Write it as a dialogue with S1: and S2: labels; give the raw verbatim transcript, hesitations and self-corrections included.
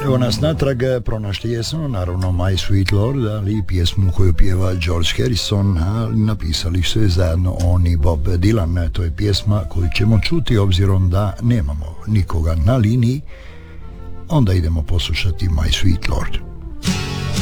S1: Evo nas natrag, pronašli jesmo naravno My Sweet Lord, ali pjesmu koju pjeva George Harrison, a napisali su je zajedno on i Bob Dylan. To je pjesma koju ćemo čuti obzirom da nemamo nikoga na liniji, onda idemo poslušati My Sweet Lord.